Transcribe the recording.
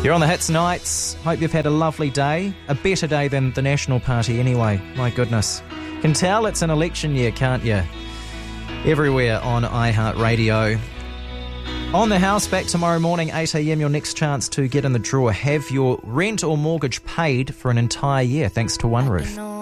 You're on the Hits Nights. Hope you've had a lovely day. A better day than the National Party anyway. My goodness. Can tell it's an election year, can't you? Everywhere on iHeartRadio. On the House, back tomorrow morning, 8 a.m, your next chance to get in the draw. Have your rent or mortgage paid for an entire year thanks to OneRoof.